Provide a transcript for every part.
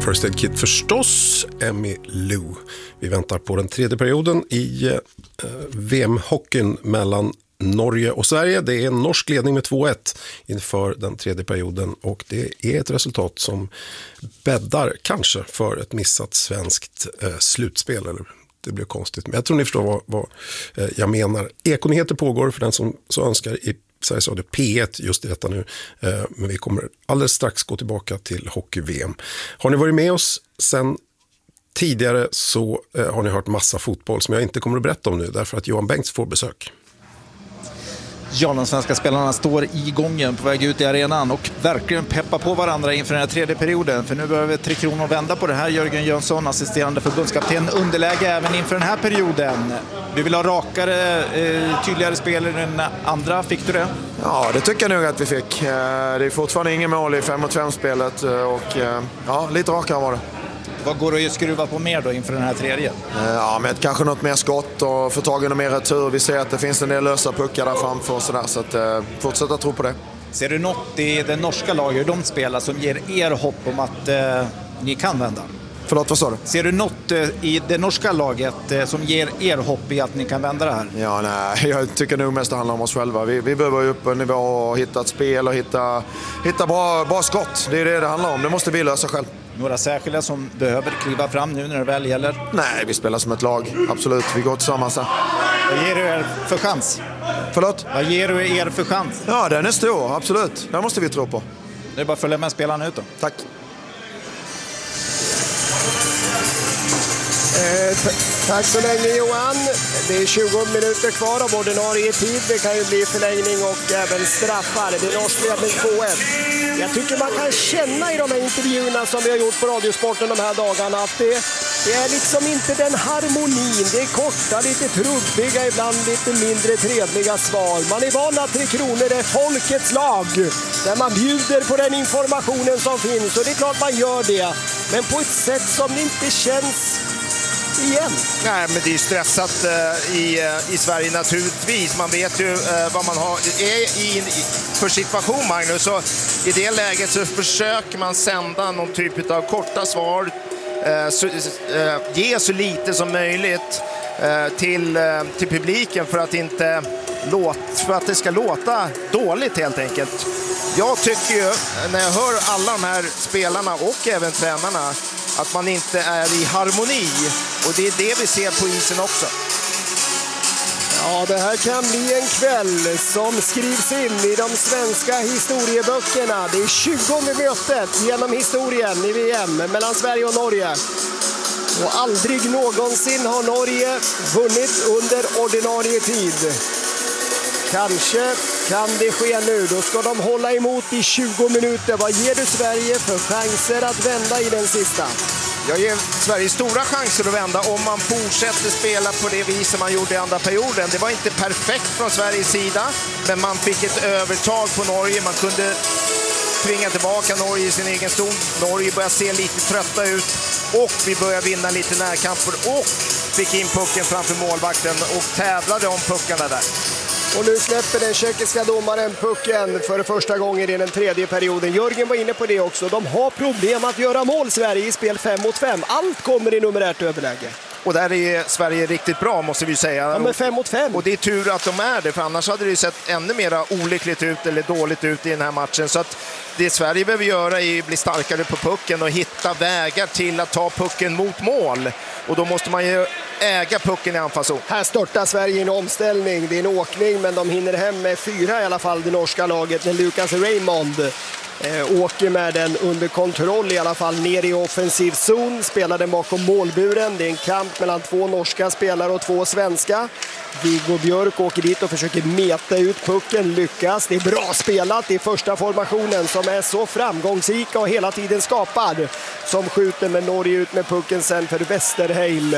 First Aid Kit förstås, Emmy Lou. Vi väntar på den tredje perioden i VM-hockeyn mellan Norge och Sverige. Det är en norsk ledning med 2-1 inför den tredje perioden och det är ett resultat som bäddar kanske för ett missat svenskt slutspel. Eller det blir konstigt, men jag tror ni förstår vad jag menar. Ekonyheter pågår för den som så önskar i Sveriges Radio P1 just i detta nu. Men vi kommer alldeles strax gå tillbaka till hockey-VM. Har ni varit med oss sen tidigare så har ni hört massa fotboll som jag inte kommer att berätta om nu därför att Johan Bengts får besök. Ja, de svenska spelarna står i gången på väg ut i arenan och verkligen peppar på varandra inför den här tredje perioden. För nu behöver Tre Kronor vända på det här. Jörgen Jönsson, assisterande förbundskapten, underläge även inför den här perioden. Du vill ha rakare, tydligare spel i den andra. Fick du det? Ja, det tycker jag nog att vi fick. Det är fortfarande ingen mål i 5-mot-5-spelet och ja, lite rakare var det. Vad går det att skruva på mer då inför den här tredje? Ja, men kanske något mer skott och få tag i något mer retur. Vi ser att det finns en del lösa puckar där framför och sådär, så att fortsätta tro på det. Ser du något i den norska laget de spelar som ger er hopp om att ni kan vända? Förlåt, vad sa du? Ser du något i det norska laget som ger er hopp i att ni kan vända det här? Ja, nej, jag tycker nog mest det handlar om oss själva. Vi behöver upp en nivå och hitta ett spel och hitta bra skott. Det är det handlar om. Det måste vi lösa själv. Några särskilda som behöver kliva fram nu när det väl gäller? Nej, vi spelar som ett lag. Absolut, vi går tillsammans här. Vad ger du er för chans? Förlåt? Vad ger du er för chans? Ja, den är stor, absolut. Den måste vi tro på. Det är bara att följa med spelarna ut då. Tack. Tack så länge Johan. Det är 20 minuter kvar av ordinarie tid. Det kan ju bli förlängning och även straffar. Det är norsk ledning 2-1. Jag tycker man kan känna i de här intervjuerna som vi har gjort på Radiosporten de här dagarna att det är liksom inte den harmonin. Det är korta, lite trubbiga, ibland lite mindre trevliga svar. Man är van att Tre Kronor är folkets lag. Där man bjuder på den informationen som finns. Och det är klart man gör det. Men på ett sätt som inte känns igen. Nej, men det är stressat i Sverige naturligtvis. Man vet ju vad man är i för situation, Magnus. Så i det läget så försöker man sända någon typ av korta svar. Ge så lite som möjligt till publiken för att det ska låta dåligt helt enkelt. Jag tycker ju, när jag hör alla de här spelarna och även tränarna, att man inte är i harmoni. Och det är det vi ser på isen också. Ja, det här kan bli en kväll som skrivs in i de svenska historieböckerna. Det är 20:e mötet genom historien i VM mellan Sverige och Norge. Och aldrig någonsin har Norge vunnit under ordinarie tid. Kanske kan det ske nu. Då ska de hålla emot i 20 minuter. Vad ger du Sverige för chanser att vända i den sista? Jag ger Sverige stora chanser att vända om man fortsätter spela på det viset man gjorde i andra perioden. Det var inte perfekt från Sveriges sida, men man fick ett övertag på Norge. Man kunde tvinga tillbaka Norge i sin egen zon. Norge börjar se lite trötta ut och vi börjar vinna lite närkamper och fick in pucken framför målvakten och tävlade om puckarna där. Och nu släpper den tjeckiska domaren pucken för första gången i den tredje perioden. Jörgen var inne på det också. De har problem att göra mål, Sverige, i spel 5-mot-5. Allt kommer i numerärt överläge. Och där är Sverige riktigt bra, måste vi säga. Ja, men 5-mot-5. Och det är tur att de är det, för annars hade det ju sett ännu mer olyckligt ut eller dåligt ut i den här matchen. Så att det Sverige behöver göra är att bli starkare på pucken och hitta vägar till att ta pucken mot mål. Och då måste man ju äga pucken i anfallszon. Här startar Sverige i en omställning. Det är en åkning, men de hinner hem med 4 i alla fall, det norska laget, när Lucas Raymond åker med den under kontroll i alla fall ner i offensiv zon, spelar den bakom målburen. Det är en kamp mellan 2 norska spelare och 2 svenska. Viggo Björk åker dit och försöker meta ut pucken, lyckas. Det är bra spelat i första formationen som är så framgångsrika och hela tiden skapar, som skjuter med Norge ut med pucken sen för Westerheim.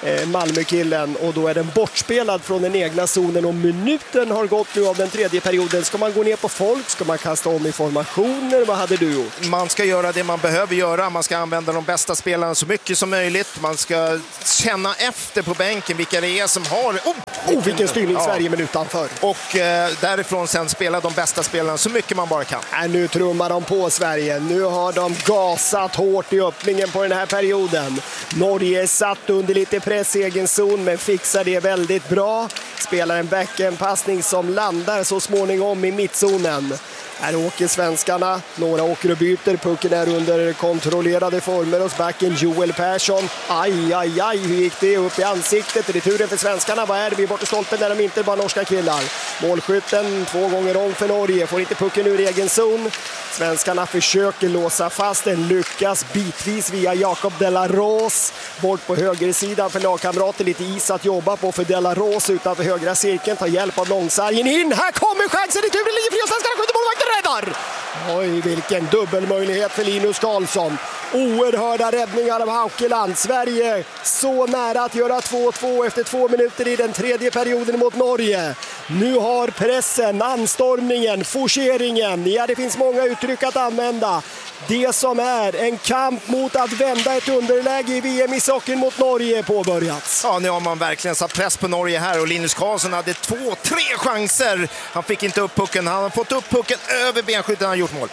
Malmökillen, och då är den bortspelad från den egna zonen och minuten har gått nu av den tredje perioden. Ska man gå ner på folk? Ska man kasta om i formationer? Vad hade du gjort? Man ska göra det man behöver göra. Man ska använda de bästa spelarna så mycket som möjligt. Man ska känna efter på bänken vilka det är som har... Vilken styrning Sverige men utanför. Och därifrån sen spela de bästa spelarna så mycket man bara kan. Nu trummar de på Sverige. Nu har de gasat hårt i öppningen på den här perioden. Norge är satt under lite press i egen zon men fixar det väldigt bra. Spelar en backhand-passning som landar så småningom i mittzonen. Här åker svenskarna, några åker och byter, pucken är under kontrollerade former hos backen Joel Persson. Aj, hur gick det upp i ansiktet? Returen för svenskarna, vad är det? Vi är bort i stolpen när de inte bara norska killar. Målskytten 2 gånger om för Norge, får inte pucken ur egen zon. Svenskarna försöker låsa fast den, lyckas bitvis via Jakob De La Rose. Bort på högersidan för lagkamrater, lite is att jobba på för De La Rose utanför högra cirkeln, tar hjälp av långsargen in. Här kommer chansen, returen ligger fri och svenskarna skjuter, målvakten räddar! Oj, vilken dubbelmöjlighet för Linus Karlsson. Oerhörda räddningar av Haukeland. Sverige så nära att göra 2-2 efter 2 minuter i den tredje perioden mot Norge. Nu har pressen, anstormningen, forceringen. Ja, det finns många uttryck att använda. Det som är en kamp mot att vända ett underläge i VM i socken mot Norge påbörjats. Ja, nu har man verkligen satt press på Norge här och Linus Karlsson hade 2-3 chanser. Han fick inte upp pucken, han har fått upp pucken över benskydden, han har gjort mål.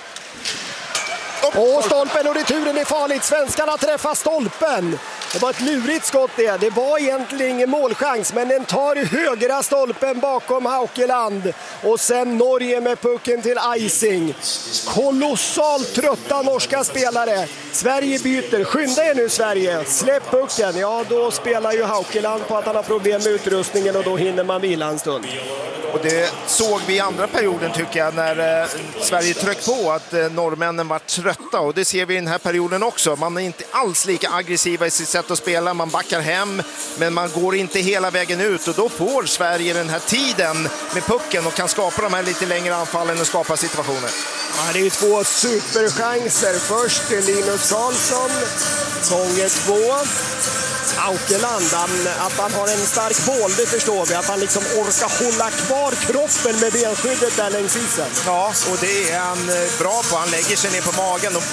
Och stolpen och returen är farligt. Svenskarna träffar stolpen. Det var ett lurigt skott det. Det var egentligen ingen målchans, men den tar i högra stolpen bakom Haukeland. Och sen Norge med pucken till icing. Kolossalt trötta norska spelare. Sverige byter. Skynda er nu Sverige. Släpp pucken. Ja, då spelar ju Haukeland på att han har problem med utrustningen och då hinner man vila en stund. Och det såg vi i andra perioden tycker jag när Sverige tryckte på att norrmännen var trötta, och det ser vi i den här perioden också. Man är inte alls lika aggressiva i sitt sätt att spela, man backar hem men man går inte hela vägen ut, och då får Sverige den här tiden med pucken och kan skapa de här lite längre anfallen och skapa situationer. Ja, det är 2 superchanser. Först till Linus Karlsson, gånger 2. Haukeland, att han har en stark boll, det förstår vi. Att han liksom orkar hålla kvar kroppen med benskyddet där längs isen. Ja, och det är han bra på. Han lägger sig ner på magen och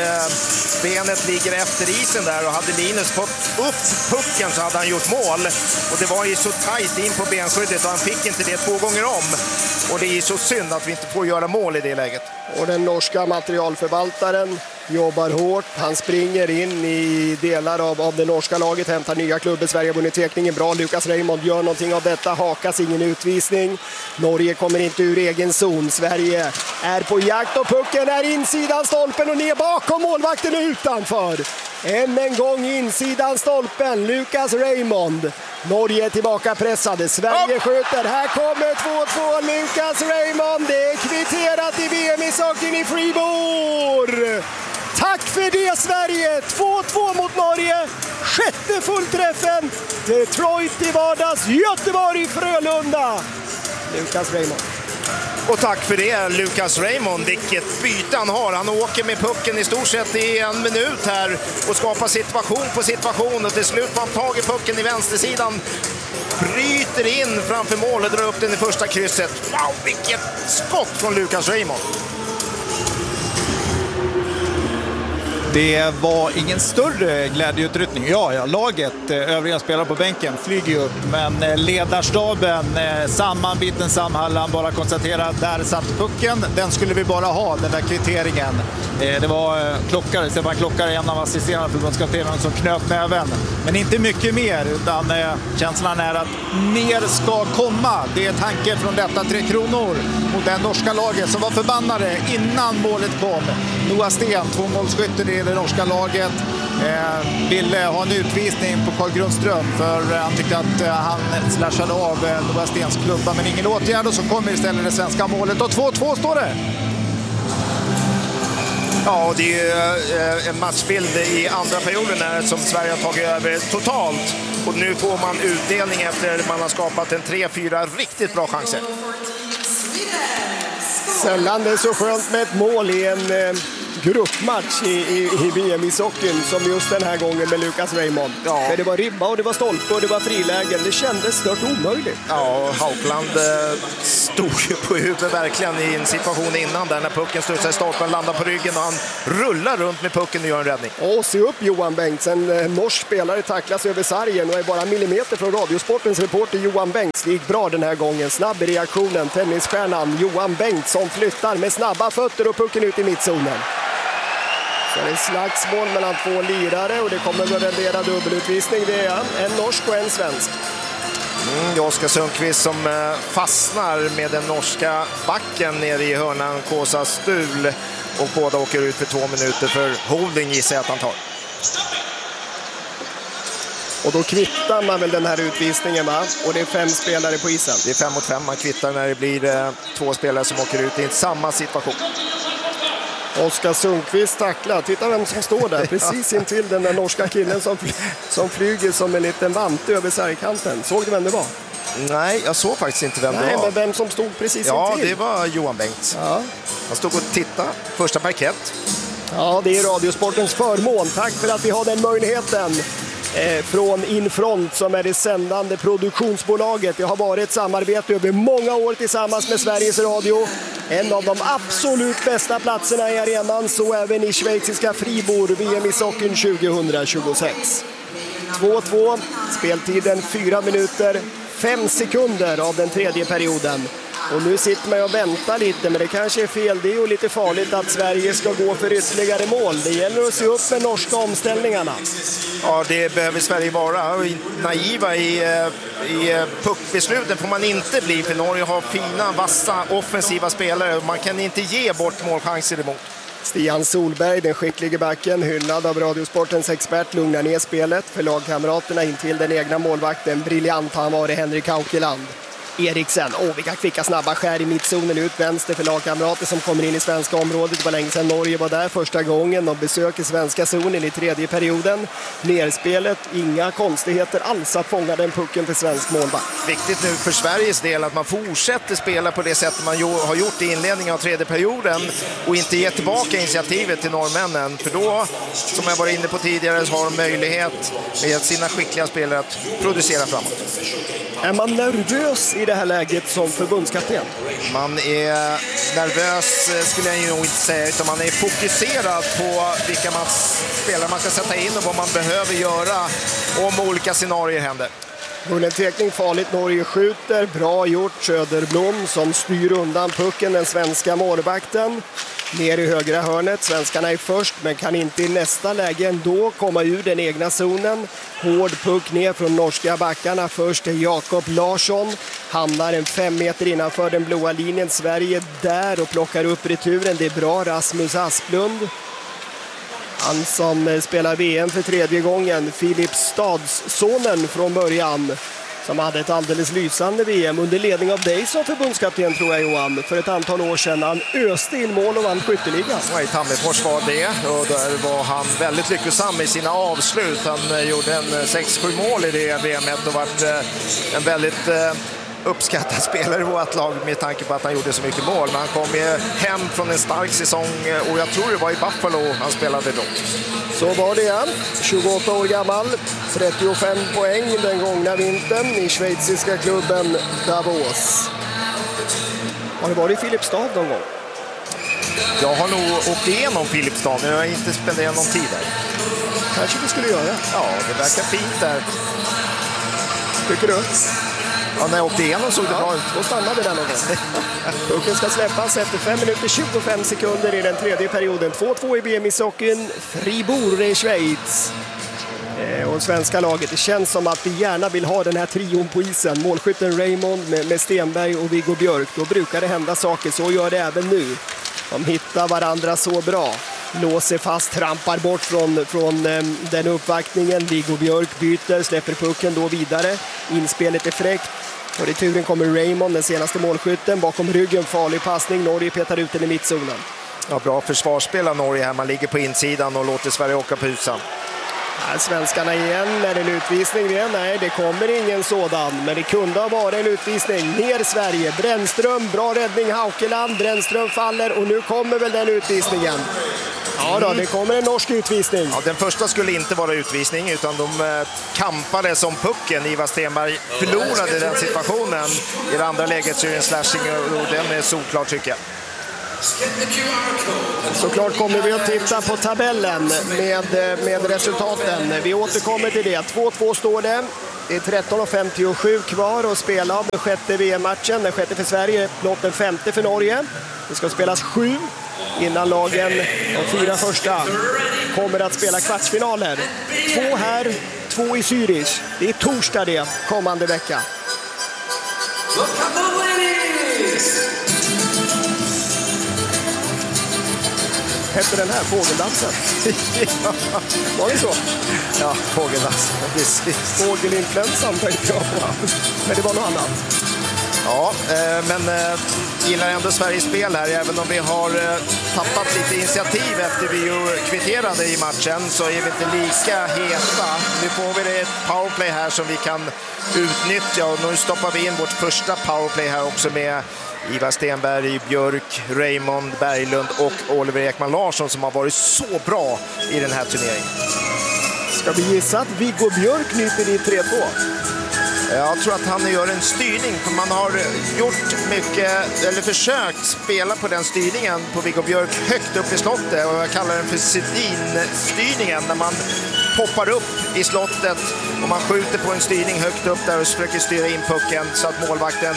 benet ligger efter isen där. Och hade Linus fått upp pucken så hade han gjort mål. Och det var ju så tajt in på benskyddet och han fick inte det 2 gånger om. Och det är så synd att vi inte får göra mål i det läget. Och den norska materialförvaltaren jobbar hårt. Han springer in i delar av det norska laget, hämtar nya klubbar. Sverige har vunnit tekningen bra. Lukas Raymond gör någonting av detta. Hakas, ingen utvisning. Norge kommer inte ur egen zon. Sverige är på jakt och pucken är insidan stolpen och ner bakom målvakten och utanför. Än en gång insidan stolpen. Lukas Raymond. Norge är tillbaka pressade. Sverige skjuter. Här kommer 2-2. Lukas Raymond. Det är kvitterat i VM i socken i Fribourg. Tack för det Sverige! 2-2 mot Norge. 6:e fullträffen. Detroit i vardags. Göteborg, Frölunda. Lukas Raymond. Och tack för det Lukas Raymond, vilket byte han har. Han åker med pucken i stort sett i 1 minut här och skapar situation på situation. Och till slut får han tag i pucken i vänstersidan. Bryter in framför mål och drar upp den i första krysset. Wow, vilket skott från Lukas Raymond. Det var ingen större glädjeutryckning. Ja, laget, övriga spelare på bänken flyger upp. Men ledarstaben, sammanbiten Samhallan, bara konstaterar att där satt pucken. Den skulle vi bara ha, den där kvitteringen. Det var Klockare, Stefan Klockare, en av assisterande förbundskaptenen som knöt näven. Men inte mycket mer, utan känslan är att mer ska komma. Det är tanken från detta 3 kronor mot det norska laget som var förbannade innan målet kom. Noah Sten, 2-målsskytten i det norska laget, ville ha en utvisning på Carl Grundström för han tyckte att han slashade av Noah Stens klubba, men ingen åtgärd, och så kommer istället det svenska målet och 2-2 står det. Ja, och det är ju en matchbild i andra perioden här som Sverige har tagit över totalt. Och nu får man utdelning efter att man har skapat en 3-4 riktigt bra chanser. Sällan det är så skönt med ett mål i en gruppmatch i VM-ishockeyn som just den här gången med Lucas Raymond. Ja. För det var ribba och det var stolpe och det var frilägen. Det kändes stört omöjligt. Ja, Haukland stod ju på huvudet verkligen i en situation innan där när pucken studsar i stolpen, landar på ryggen och han rullar runt med pucken och gör en räddning. Och se upp Johan Bengts, en norsk spelare tacklas över sargen och är bara millimeter från Radiosportens reporter Johan Bengts. Det gick bra den här gången, snabb i reaktionen. Tennisstjärnan Johan Bengts som flyttar med snabba fötter och pucken ut i mittzonen. Så det är slagsmål mellan två lirare och det kommer att rendera dubbelutvisning. Det är en norsk och en svensk. Oskar Sundqvist som fastnar med den norska backen nere i hörnan Kåsa Stul och båda åker ut för 2 minuter för holding gissar jag att han tar. Och då kvittar man väl den här utvisningen, va? Och det är 5 spelare på isen. Det är 5 mot 5, man kvittar när det blir 2 spelare som åker ut i samma situation. Oskar Sundqvist tacklar. Titta vem som står där. Precis intill den där norska killen som flyger som en liten vante över sargkanten. Såg du vem det var? Nej, jag såg faktiskt inte vem det var. Men vem som stod precis intill? Ja, det var Johan Bengts. Ja. Han stod och tittade. Första parkett. Ja, det är Radiosportens förmån. Tack för att vi har den möjligheten. Från Infront som är det sändande produktionsbolaget. Det har varit ett samarbete över många år tillsammans med Sveriges Radio. En av de absolut bästa platserna i arenan, så även i schweiziska Fribourg, VM-ishockeyn 2026. 2-2, speltiden 4 minuter, 5 sekunder av den tredje perioden. Och nu sitter man och väntar lite, men det kanske är fel. Det är ju lite farligt att Sverige ska gå för ytterligare mål. Det gäller att se upp med norska omställningarna. Ja, det behöver Sverige vara. Naiva i puckbesluten får man inte bli, för Norge har fina, vassa, offensiva spelare. Man kan inte ge bort målchanser emot. Stian Solberg, den skicklige backen, hyllad av Radiosportens expert, lugnar ner spelet för lagkamraterna in till den egna målvakten. Briljant han var det, Henrik Haukeland. Eriksen, vilka kvicka snabba skär i mittzonen ut vänster för lagkamrater som kommer in i svenska området. Det var länge sedan Norge var där första gången och besöker svenska zonen i tredje perioden. Nerspelet, inga konstigheter alls att fånga den pucken för svensk målvakt. Viktigt nu för Sveriges del att man fortsätter spela på det sättet man har gjort i inledningen av tredje perioden och inte ge tillbaka initiativet till norrmännen. För då, som jag var inne på tidigare, så har de möjlighet med sina skickliga spelare att producera framåt. Är man nervös i det här läget som förbundskapten? Man är nervös skulle jag nog inte säga, utan man är fokuserad på vilka spelare man ska sätta in och vad man behöver göra om olika scenarier händer. Bullentekning farligt, Norge skjuter, bra gjort Söderblom som styr undan pucken, den svenska målvakten. Ner i högra hörnet, svenskarna är först men kan inte i nästa läge ändå komma ur den egna zonen. Hård puck ner från norska backarna, först är Jakob Larsson. Hamnar en 5 meter innanför den blåa linjen, Sverige där och plockar upp returen, det är bra Rasmus Asplund. Han som spelar VM för 3:e gången, Filipstadssonen från början, som hade ett alldeles lysande VM under ledning av dig som förbundskapten, tror jag Johan, för ett antal år sedan. Han öste in mål och vann skytteligan. Ja, i Tammerfors var det, och där var han väldigt lyckosam i sina avslut. Han gjorde en 6-7 mål i det VM:et och varit en väldigt uppskattad spelare i vårt lag med tanke på att han gjorde så mycket mål. Men han kom hem från en stark säsong och jag tror det var i Buffalo han spelade då. Så var det, 28 år gammal, 35 poäng den gångna vintern i schweiziska klubben Davos. Har du varit i Filipstad någon gång? Jag har nog åkt igenom Filipstad, men jag har inte spenderat någon tid där. Kanske du skulle göra. Ja, det verkar fint där. Tycker du? Ja, när jag åkte igenom såg det bra ut. Då stannar vi där någon gång. Pucken ska släppas efter 5 minuter 25 sekunder i den tredje perioden. 2-2 i VM-ishockeyn, Fribourg i Schweiz. Och svenska laget, det känns som att vi gärna vill ha den här trion på isen. Målskytten Raymond med Stenberg och Viggo Björk. Då brukar det hända saker, så gör det även nu. De hittar varandra så bra. Låser fast, trampar bort från den uppvaktningen. Viggo Björk byter, släpper pucken då vidare. Inspelet är fräckt. Och i turen kommer Raymond, den senaste målskytten. Bakom ryggen, farlig passning. Norge petar ut den i mittzonen. Ja, bra försvarsspel av Norge här. Man ligger på insidan och låter Sverige åka på ytan. Här svenskarna igen, är det en utvisning det? Nej, det kommer ingen sådan, men det kunde ha varit en utvisning. Ner Sverige, Brännström, bra räddning, Haukeland, Brännström faller och nu kommer väl den utvisningen. Ja då, det kommer en norsk utvisning. Ja, den första skulle inte vara utvisning utan de kampade som pucken. Ivar Stenberg förlorade den situationen. I det andra läget så är det en slashing och den är solklar tycker jag. Såklart kommer vi att titta på tabellen med resultaten. Vi återkommer till det. 2-2 står det. Det är 13:57 kvar att spela av den sjätte VM-matchen. Den sjätte för Sverige, blott den femte för Norge. Det ska spelas 7 innan lagen, de 4 första, kommer att spela kvartsfinaler. 2 här, 2 i Zürich. Det är torsdag det, kommande vecka. Hette den här fågeldansen? Ja. Var det så? Ja, fågeldansen, precis. Fågelinfluensan tänkte jag på, men det var något annat. Ja, men gillar ändå Sveriges spel här. Även om vi har tappat lite initiativ efter vi ju kvitterade i matchen så är vi inte lika heta. Nu får vi ett powerplay här som vi kan utnyttja och nu stoppar vi in vårt första powerplay här också med Ivar Stenberg, Björk, Raymond Berglund och Oliver Ekman Larsson som har varit så bra i den här turneringen. Ska vi gissa att Viggo Björk nyper i 3-2? Jag tror att han gör en styrning, för man har gjort mycket, eller försökt spela på den styrningen på Viggo Björk högt upp i slottet och jag kallar den för Sedin-styrningen när man poppar upp i slottet och man skjuter på en styrning högt upp där och försöker styra in pucken så att målvakten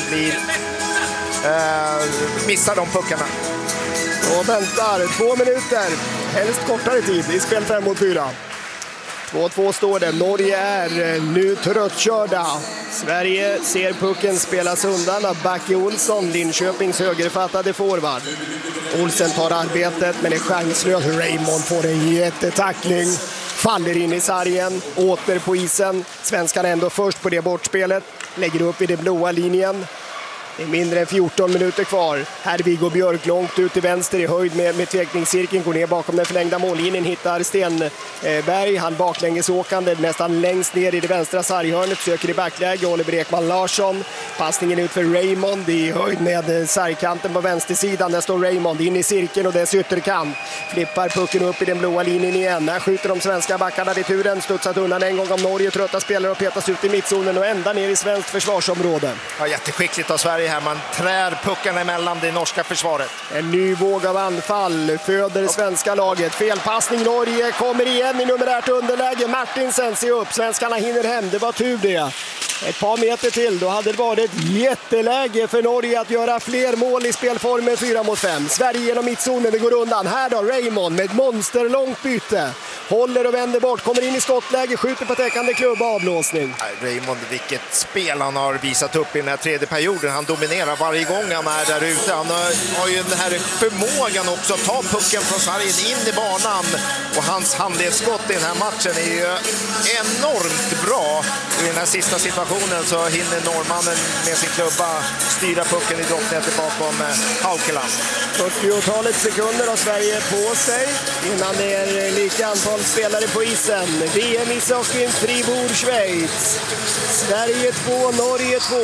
missar de puckarna. Och väntar 2 minuter, helst kortare tid i spel 5 mot 4. 2-2 står det. Norge är nu tröttkörda. Sverige ser pucken spelas undan av Backe Olsson, Linköpings högerfattade forward. Olsen tar arbetet men är chanslös. Raymond får en jättetackling. Faller in i sargen, åter på isen. Svenskarna ändå först på det bortspelet. Lägger upp i den blåa linjen. Det är mindre än 14 minuter kvar. Här är Viggo Björk långt ut till vänster i höjd med tvekningscirkeln. Går ner bakom den förlängda mållinjen. Hittar Stenberg. Han baklängesåkande nästan längst ner i det vänstra sarghörnet. Söker i backläge. Oliver Ekman Larsson. Passningen ut för Raymond i höjd med sargkanten på vänstersidan. Där står Raymond in i cirkeln och dess ytterkant. Flippar pucken upp i den blåa linjen igen. Här skjuter de svenska backarna vid turen. Studsat undan en gång av Norge. Trötta spelare och petas ut i mittzonen och ända ner i svenskt försvarsområde. Ja, jätteskickligt av Sverige här. Man trär puckarna emellan det norska försvaret. En ny våg av anfall föder svenska laget. Felpassning Norge, kommer igen i numerärt underläge. Martinsen ser upp, svenskarna hinner hem. Det var tur det. Ett par meter till, då hade det varit ett jätteläge för Norge att göra fler mål i spelformen 4 mot 5. Sverige genom mittzonen, det går undan. Här då Raymond med ett monsterlångt byte. Håller och vänder bort, kommer in i skottläge, skjuter på täckande klubba, avblåsning. Raymond, vilket spel han har visat upp i den här tredje perioden. Han dominerar varje gång han är där ute. Han har ju den här förmågan också att ta pucken från sargen in i banan. Och hans handledsskott i den här matchen är ju enormt bra. I den här sista situationen så hinner norrmannen med sin klubba styra pucken i droppnätet bakom Haukeland. 40-talet sekunder har Sverige på sig innan det är lika antal spelare på isen. VM i Sockin, Fribourg, Schweiz. Sverige 2, Norge 2,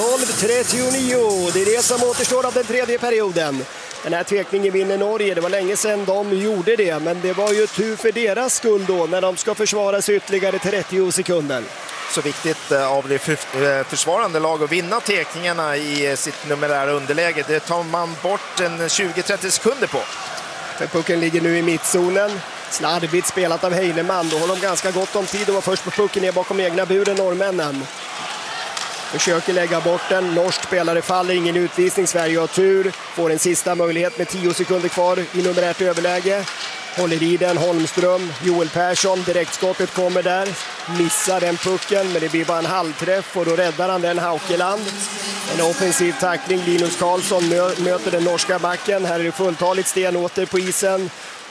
12:39. Det är det som återstår av den tredje perioden. Den här tvekningen vinner Norge. Det var länge sedan de gjorde det, men det var ju tur för deras skull då när de ska försvara sig ytterligare 30 sekunder. Så viktigt av det försvarande lag att vinna tekningarna i sitt numerära underläge. Det tar man bort en 20-30 sekunder på. För pucken ligger nu i mittzonen. Slarvigt spelat av Heinemann. Då håller de ganska gott om tid och var först på pucken ner bakom egna buren, norrmännen. Försöker lägga bort den. Norsk spelare faller, ingen utvisning. Sverige har tur. Får en sista möjlighet med 10 sekunder kvar i numerärt överläge. Håller i den Holmström, Joel Persson, direktskottet kommer där. Missar den pucken, men det blir bara en halvträff och då räddar han den Haukeland. En offensiv tackling, Linus Karlsson möter den norska backen. Här är det fulltaligt Sten åter på isen.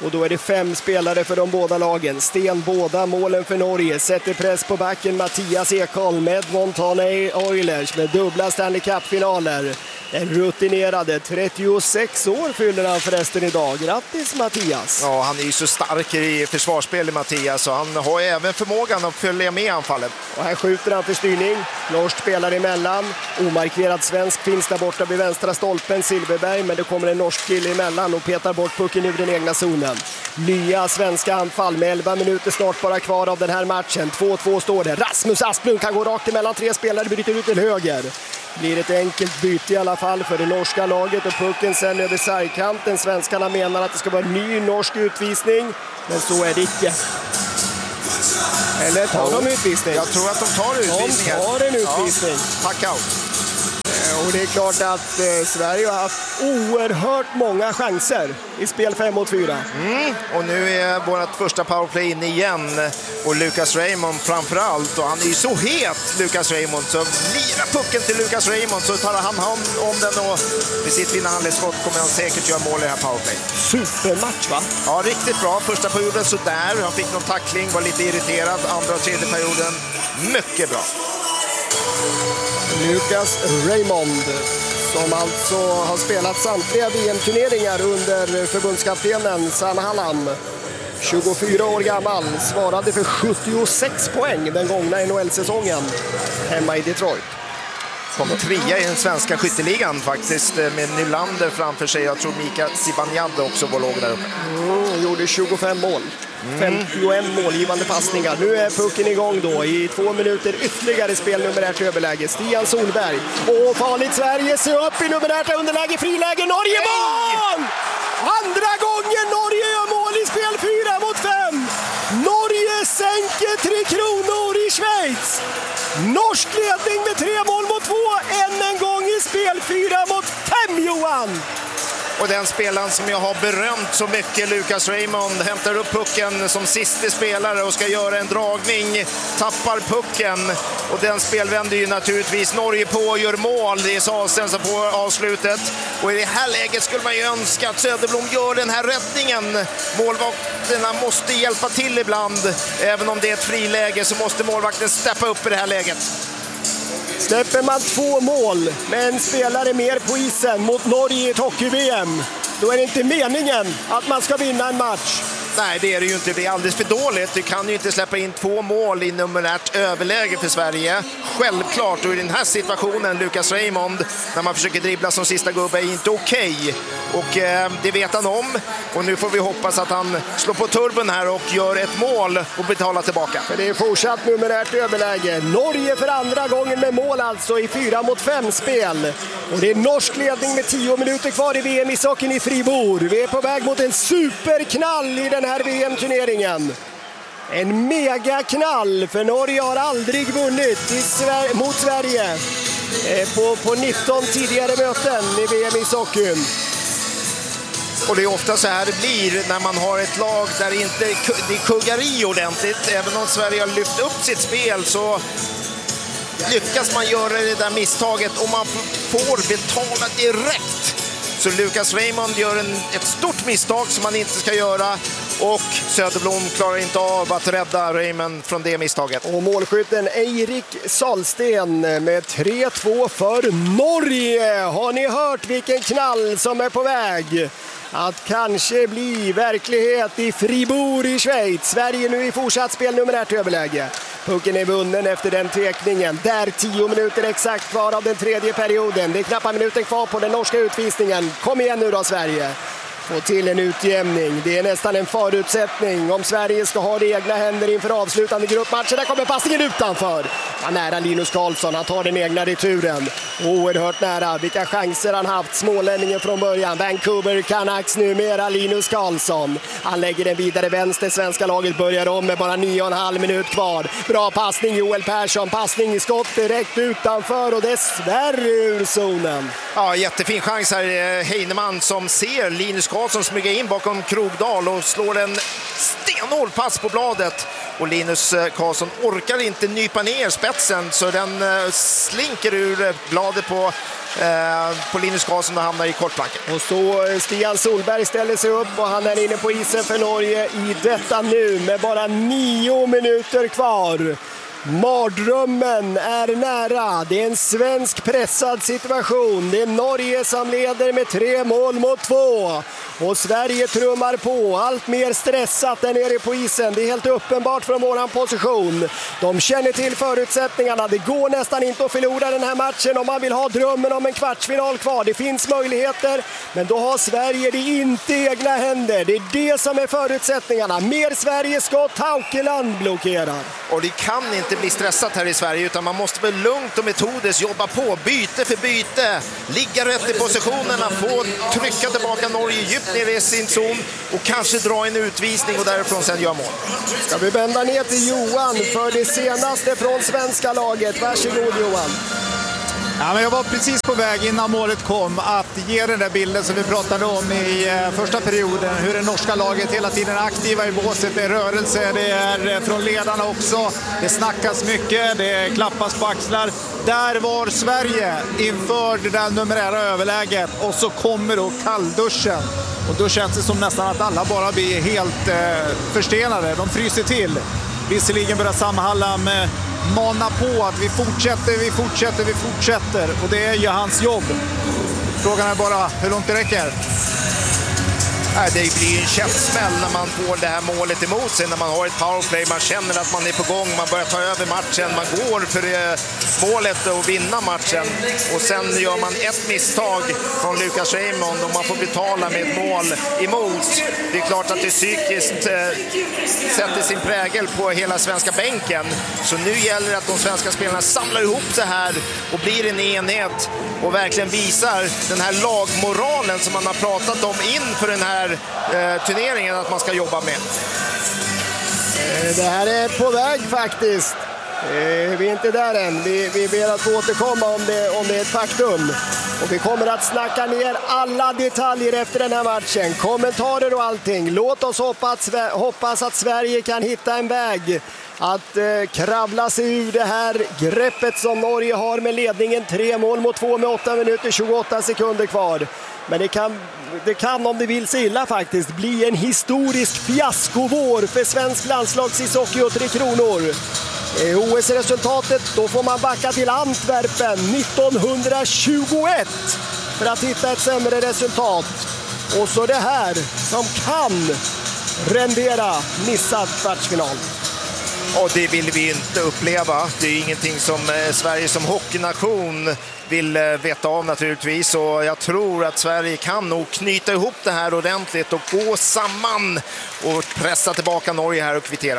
Och då är det 5 spelare för de båda lagen. Sten båda målen för Norge. Sätter press på backen Mattias Ekholm med Montana Oilers med dubbla Stanley Cup-finaler. Den rutinerade, 36 år fyller han förresten idag. Grattis Mattias! Ja, han är ju så stark i försvarsspel i Mattias och han har även förmågan att följa med i anfallet. Och här skjuter han för styrning. Norsk spelar emellan. Omarkerad svensk finns där borta vid vänstra stolpen, Silverberg, men det kommer en norsk kille emellan och petar bort pucken ur den egna zonen. Nya svenska anfall med 11 minuter snart bara kvar av den här matchen. 2-2 står det. Rasmus Asplund kan gå rakt emellan 3 spelare, bryter ut till höger. Blir ett enkelt byte i alla fall för det norska laget och pucken sen över sargkanten. Svenskarna menar att det ska vara en ny norsk utvisning, men så är det inte. Eller tar de utvisning? Jag tror att de tar utvisningar. De tar en utvisning. Ja, tack out. Och det är klart att Sverige har haft oerhört många chanser i spel 5 mot 4. Och nu är vårt första powerplay inne igen. Och Lucas Raymond framförallt. Och han är ju så het, Lucas Raymond. Så lirar pucken till Lucas Raymond så tar han hand om den. Och med sitt vinnarhandelsskott kommer han säkert göra mål i det här powerplay. Supermatch va? Ja, riktigt bra. Första perioden så där. Han fick någon tackling, var lite irriterad. Andra och tredje perioden, mycket bra. Lucas Raymond, som alltså har spelat samtliga VM-turneringar under förbundskaptenen Sanna Hallam. 24 år gammal, svarade för 76 poäng den gångna NHL-säsongen hemma i Detroit. Kom 3 i den svenska skytteligan faktiskt med Nylander framför sig. Jag tror Mika Zibanejad också var låg där uppe. Gjorde 25 mål. 51 målgivande passningar. Nu är pucken igång då i 2 minuter ytterligare spelnumerärt överläge. Stian Solberg. Och farligt Sverige, se upp i numerärt underläge, friläge, Norge mål! Andra gången Norge gör mål i spel 4 mot 5. Norge sänker 3 Kronor i Schweiz. Norsk ledning med 3 mål mot 2. Än en gång i spel 4 mot 5, Johan. Och den spelaren som jag har berömt så mycket, Lucas Raymond, hämtar upp pucken som sista spelare och ska göra en dragning, tappar pucken. Och den spelvänder ju naturligtvis Norge på och gör mål. Det är Sahlsten som får avslutet. Och i det här läget skulle man ju önska att Söderblom gör den här räddningen. Målvakterna måste hjälpa till ibland. Även om det är ett friläge så måste målvakten steppa upp i det här läget. Släpper man 2 mål med en spelare mer på isen mot Norge i ett hockey-VM, då är det inte meningen att man ska vinna en match. Nej, det är det ju inte. Det är alldeles för dåligt. Du kan ju inte släppa in 2 mål i numerärt överläge för Sverige. Självklart, och i den här situationen, Lucas Raymond, när man försöker dribbla som sista gubbe, är inte okej. Och det vet han om. Och nu får vi hoppas att han slår på turben här och gör ett mål och betalar tillbaka. För det är fortsatt numerärt överläge. Norge för andra gången med mål alltså i 4 mot 5 spel. Och det är norsk ledning med 10 minuter kvar i VM-ishockeyn i Fribourg. Vi är på väg mot en superknall i den här VM-turneringen. En megaknall, för Norge har aldrig vunnit mot Sverige på 19 tidigare möten i VM-ishockeyn. Och det är ofta så här det blir när man har ett lag där inte det kuggar i ordentligt. Även om Sverige har lyft upp sitt spel så lyckas man göra det där misstaget och man får betala direkt. Så Lucas Raymond gör ett stort misstag som man inte ska göra. Och Söderblom klarar inte av att rädda Raymond från det misstaget. Och målskytten Eirik Sahlsten med 3-2 för Norge. Har ni hört vilken knall som är på väg att kanske bli verklighet i Fribourg i Schweiz? Sverige nu i fortsatt spel numerärt överläge. Pucken är vunnen efter den tekningen. Där 10 minuter exakt kvar av den tredje perioden. Det är knappt minuten kvar på den norska utvisningen. Kom igen nu då Sverige. Få till en utjämning. Det är nästan en förutsättning om Sverige ska ha det i egna händer inför avslutande gruppmatcher. Där kommer passningen utanför. Ja, nära Linus Karlsson. Han tar den egna returen. Oerhört nära. Vilka chanser han haft. Smålänningen från början. Vancouver Canucks numera Linus Karlsson. Han lägger den vidare vänster. Svenska laget börjar om med bara 9,5 minut kvar. Bra passning Joel Persson. Passning i skott direkt utanför och dessvärre ur zonen. Ja, jättefin chans här. Heinemann som ser Linus Karlsson smyga in bakom Krogdal och slår en stenhård pass på bladet. och Linus Karlsson orkar inte nypa ner spetsen så den slinker ur bladet på Linus Karlsson och hamnar i kortplanken. Och så Stian Solberg ställer sig upp och han är inne på isen för Norge i detta nu med bara 9 minuter kvar. Mardrömmen är nära. Det är en svensk pressad situation. Det är Norge som leder med 3-2. Och Sverige trummar på. Allt mer stressat där nere på isen. Det är helt uppenbart från våran position. De känner till förutsättningarna. Det går nästan inte att förlora den här matchen om man vill ha drömmen om en kvartsfinal kvar. Det finns möjligheter, men då har Sverige det inte i egna händer. Det är det som är förutsättningarna. Mer Sveriges skott. Haukeland blockerar. Och det kan inte bli stressat här i Sverige, utan man måste väl lugnt och metodiskt jobba på, byte för byte, ligga rätt i positionerna, få trycka tillbaka Norge djupt ner i sin zon och kanske dra en utvisning och därifrån sen göra mål. Ska vi vända ner till Johan för det senaste från svenska laget. Varsågod Johan. Ja, men jag var precis på väg innan målet kom att ge den där bilden som vi pratade om i första perioden. Hur det norska laget hela tiden är aktiva i båset. Det är rörelse, det är från ledarna också. Det snackas mycket, det klappas på axlar. Där var Sverige inför det där numerära överläget. Och så kommer då kallduschen. Och då känns det som nästan att alla bara blir helt förstenade. De fryser till. Visserligen börjar Sam Hallam mana på att vi fortsätter. Och det är ju hans jobb. Frågan är bara hur långt det räcker. Det blir en käftsmäll när man får det här målet emot sig, när man har ett powerplay, man känner att man är på gång, man börjar ta över matchen, man går för målet och vinna matchen och sen gör man ett misstag från Lucas Raymond och man får betala med ett mål emot. Det är klart att det psykiskt sätter sin prägel på hela svenska bänken, så nu gäller det att de svenska spelarna samlar ihop det här och blir en enhet och verkligen visar den här lagmoralen som man har pratat om inför den här turneringen att man ska jobba med. Det här är på väg faktiskt. Vi är inte där än. Vi ber att få återkomma om det är ett faktum. Och vi kommer att snacka ner alla detaljer efter den här matchen. Kommentarer och allting. Låt oss hoppas att Sverige kan hitta en väg att kravla sig ur det här greppet som Norge har med ledningen 3-2 med 8 minuter 28 sekunder kvar. Men det kan om det vill sig illa faktiskt bli en historisk fiaskovår för svensk landslagsishockey och 3 kronor. OS-resultatet, då får man backa till Antwerpen 1921 för att hitta ett sämre resultat. Och så det här som kan rendera missad kvartsfinal. Och det vill vi inte uppleva. Det är ingenting som Sverige som hockeynation vill veta av naturligtvis. Och jag tror att Sverige kan nog knyta ihop det här ordentligt och gå samman och pressa tillbaka Norge här och kvittera.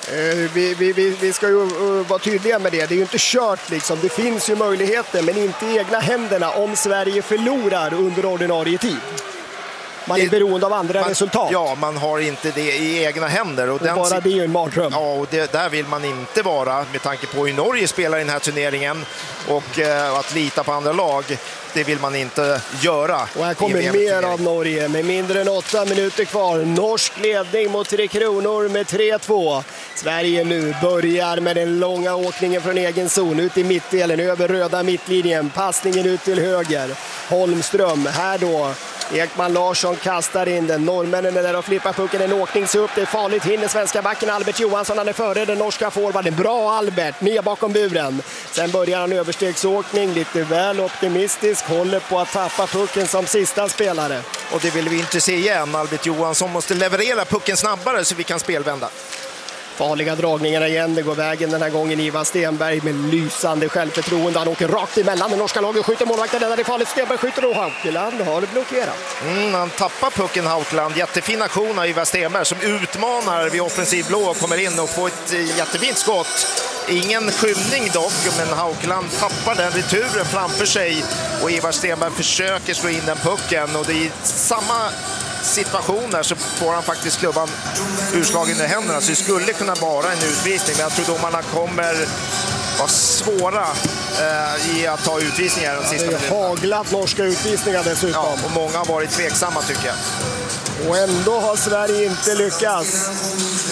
Vi ska ju vara tydliga med det. Det är ju inte kört liksom. Det finns ju möjligheter, men inte i egna händerna om Sverige förlorar under ordinarie tid. Man är beroende av andra resultat. Ja, man har inte det i egna händer. Och bara det är ju en mardröm. Ja, och där vill man inte vara med tanke på hur Norge spelar i den här turneringen. Och att lita på andra lag, det vill man inte göra. Och här kommer mer av Norge med mindre än 8 minuter kvar. Norsk ledning mot 3 kronor med 3-2. Sverige nu börjar med den långa åkningen från egen zon ut i mittdelen över röda mittlinjen. Passningen ut till höger. Holmström här då. Ekman Larsson kastar in den. Norrmännen är där och flippar pucken. En åkning så upp. Det är farligt. Hinner svenska backen Albert Johansson. Han är före den norska forwarden. Bra Albert. Ner bakom buren. Sen börjar han överstegsåkning. Lite väl optimistisk. Håller på att tappa pucken som sista spelare. Och det vill vi inte se igen. Albert Johansson måste leverera pucken snabbare så vi kan spelvända. Farliga dragningarna igen, det går vägen den här gången. Ivan Stenberg med lysande självförtroende. Han åker rakt emellan den norska laget, skjuter målvakten. Där är farligt, Stenberg skjuter och Haukeland har blockerat. Han tappar pucken Haukeland. Jättefin aktion av Ivan Stenberg som utmanar vid offensiv blå och kommer in och får ett jättefint skott. Ingen skymning dock, men Haukeland tappar den returen framför sig och Ivar Stenberg försöker slå in den pucken och det är samma situationer så får han faktiskt klubban urslagen i händerna, så det skulle kunna vara en utvisning, men jag tror domarna kommer vara svåra i att ta utvisningar de sista minuterna. Det är haglat norska utvisningar dessutom. Ja, och många har varit tveksamma tycker jag. Och ändå har Sverige inte lyckats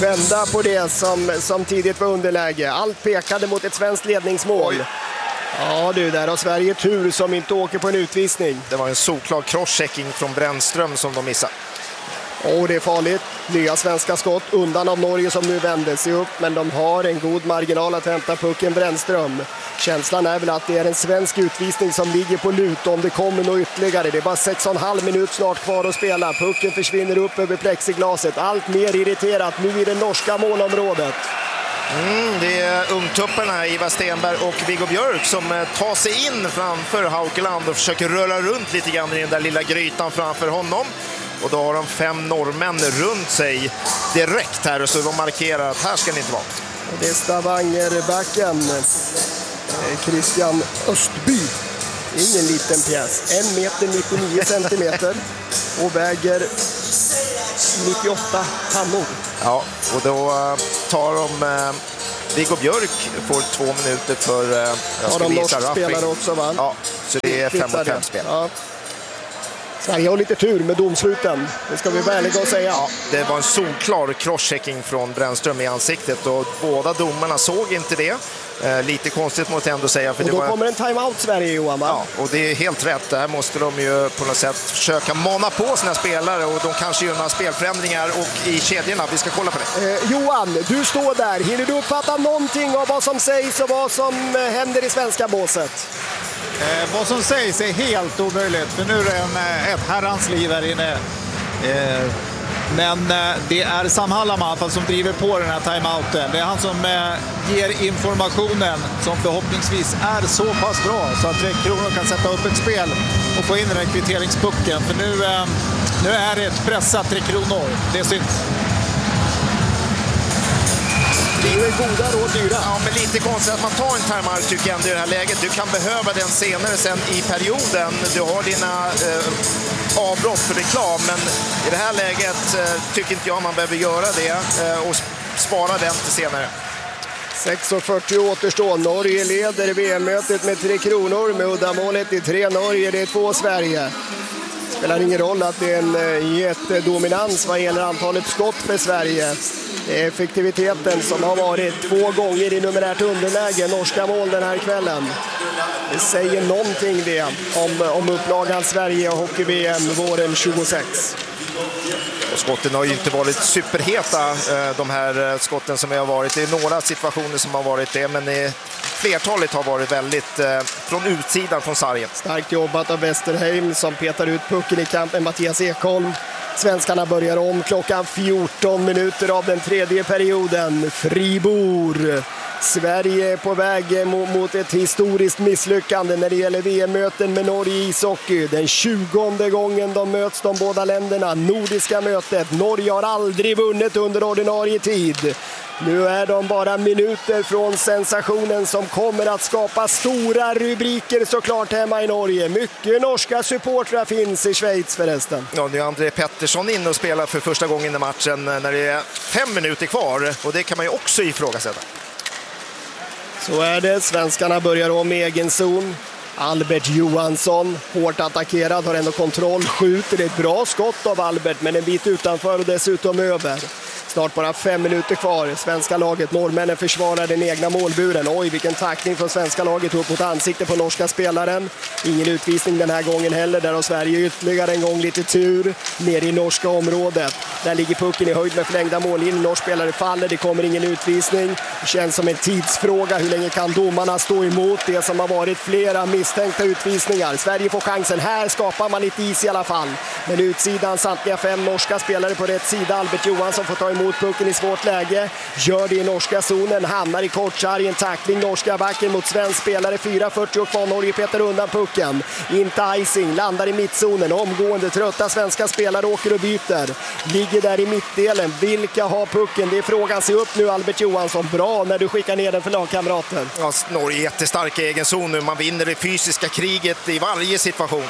vända på det som tidigt var underläge. Allt pekade mot ett svenskt ledningsmål. Oj. Ja du, där har Sverige tur som inte åker på en utvisning. Det var en solklar crosschecking från Brännström som de missade. Och det är farligt. Nya svenska skott undan av Norge som nu vänder sig upp. Men de har en god marginal att hämta pucken Brännström. Känslan är väl att det är en svensk utvisning som ligger på lut om det kommer något ytterligare. Det är bara 6,5 minut snart kvar att spela. Pucken försvinner upp över plexiglaset. Allt mer irriterat nu i det norska målområdet. Det är ungtupparna Ivar Stenberg och Viggo Björk som tar sig in framför Haukeland och försöker röra runt lite grann i den där lilla grytan framför honom. Och då har de 5 norrmän runt sig direkt här, så de markerar att här ska ni inte vara. Och det är Stavangerbacken, Christian Östby. Ingen liten pjäs. 1 meter 99 centimeter och väger 98 pannor. Ja, och då tar de... Viggo Björk får 2 minuter för... Ja, de norska spelare också, va? Ja, så det är 5-5 spel. Ja. Sverige har lite tur med domsluten, det ska vi vänliga och säga. Ja, det var en solklar crosschecking från Brännström i ansiktet och båda domarna såg inte det. Lite konstigt måste jag ändå säga. För och då det var... kommer en timeout Sverige, Johan, va? Ja, och det är helt rätt. Där måste de ju på något sätt försöka mana på sina spelare och de kanske gör några spelförändringar och i kedjorna. Vi ska kolla på det. Johan, du står där. Hinner du uppfatta någonting av vad som sägs och vad som händer i svenska båset? Vad som sägs är helt omöjligt, för nu är det ett herrans liv här inne. Men det är Sam Hallaman som driver på den här timeouten. Det är han som ger informationen som förhoppningsvis är så pass bra så att 3 Kronor kan sätta upp ett spel och få in den här kvitteringspucken. För nu är det ett pressat 3 Kronor. Det är synd. Det är ju goda råd dyra. Ja, men lite konstigt att man tar en timeout tycker jag ändå i det här läget. Du kan behöva den senare sen i perioden. Du har dina avbrott för reklam, men i det här läget tycker inte jag man behöver göra det och spara den till senare. 6:40 återstår. Norge leder VM-mötet med 3 Kronor. Med uddamålet i 3 Norge, det är 2 Sverige. Spelar ingen roll att det är en jättedominans vad gäller antalet skott för Sverige. Det är effektiviteten som har varit 2 gånger i numerärt underläge norska mål den här kvällen. Det säger någonting det om upplagan Sverige och hockey-VM våren 26. Och skotten har ju inte varit superheta, de här skotten som vi har varit. Det är några situationer som har varit det, men flertalet har varit väldigt från utsidan från sargen. Starkt jobbat av Westerheim som petar ut pucken i kamp med Mattias Ekholm. Svenskarna börjar om klockan 14 minuter av den 3:e perioden. Fribourg. Sverige är på väg mot ett historiskt misslyckande när det gäller VM-möten med Norge i ishockey. Den 20:e gången de möts de båda länderna. Nordiska mötet. Norge har aldrig vunnit under ordinarie tid. Nu är de bara minuter från sensationen som kommer att skapa stora rubriker såklart hemma i Norge. Mycket norska supportrar finns i Schweiz förresten. Ja, nu är André Pettersson in och spelar för första gången i matchen när det är 5 minuter kvar. Och det kan man ju också ifrågasätta. Så är det. Svenskarna börjar om i egen zon. Albert Johansson, hårt attackerad, har ändå kontroll, skjuter. Det är ett bra skott av Albert, men en bit utanför och dessutom över. Snart bara 5 minuter kvar. Svenska laget, norrmännen försvarar den egna målburen. Oj, vilken tackling från svenska laget upp mot ansiktet på norska spelaren. Ingen utvisning den här gången heller. Där har Sverige ytterligare en gång lite tur. Ner i norska området. Där ligger pucken i höjd med förlängda mållinjen. Norsk spelare faller, det kommer ingen utvisning. Det känns som en tidsfråga. Hur länge kan domarna stå emot det som har varit flera misstänkta utvisningar? Sverige får chansen. Här skapar man lite is i alla fall. Men utsidan samtliga 5 norska spelare på rätt sida. Albert Johansson får ta emot pucken i svårt läge. Gör det i norska zonen. Hamnar i kortsargen. Tackling norska backen mot svensk spelare. 4:40 kvar. Norge petar undan pucken. Inte icing. Landar i mittzonen. Omgående trötta svenska spelare åker och byter. Ligger där i mittdelen. Vilka har pucken? Det är frågan. Se upp nu Albert Johansson. Bra när du skickar ner den för lagkamraten. Ja, Norge är jättestark i egen zon nu. Man vinner det fysiska kriget i varje situation.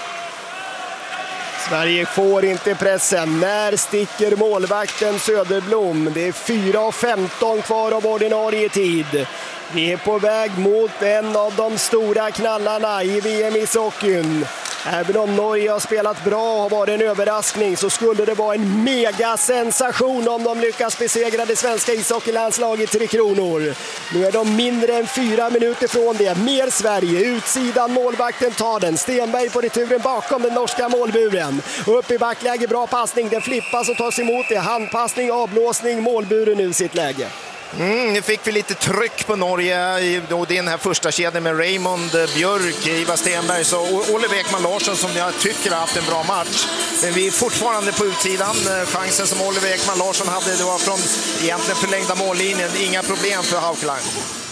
Sverige får inte pressen. När sticker målvakten Söderblom? Det är 4:15 kvar av ordinarie tid. Vi är på väg mot en av de stora knallarna i VM-ishockeyn. Även om Norge har spelat bra och har varit en överraskning så skulle det vara en megasensation om de lyckas besegra det svenska ishockeylandslaget 3 Kronor. Nu är de mindre än 4 minuter från det. Mer Sverige, utsidan, målvakten tar den. Stenberg på returen bakom den norska målburen. Upp i backläge, bra passning, den flippas och tas emot det. Handpassning, avblåsning, målburen nu sitt läge. Nu fick vi lite tryck på Norge och det är den här första kedjan med Raymond, Björk, Ivar Stenberg och Oliver Ekman Larsson som jag tycker har haft en bra match. Men vi är fortfarande på utsidan. Chansen som Oliver Ekman Larsson hade, det var från egentligen förlängda mållinjen. Inga problem för Haukeland.